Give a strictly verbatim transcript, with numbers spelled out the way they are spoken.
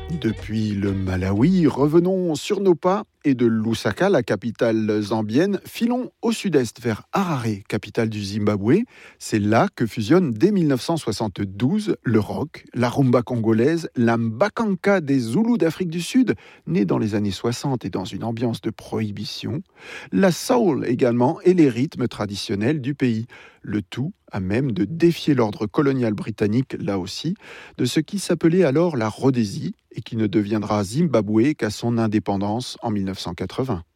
Depuis le Malawi, revenons sur nos pas et de Lusaka, la capitale zambienne, filons au sud-est vers Harare, capitale du Zimbabwe. C'est là que fusionnent dès dix-neuf cent soixante-douze le rock, la rumba congolaise, la mbakanka des Zoulous d'Afrique du Sud, née dans les années soixante et dans une ambiance de prohibition, la soul également et les rythmes traditionnels du pays. Le tout à même de défier l'ordre colonial britannique, là aussi, de ce qui s'appelait alors la Rhodésie et qui ne deviendra Zimbabwe qu'à son indépendance en dix-neuf cent quatre-vingts.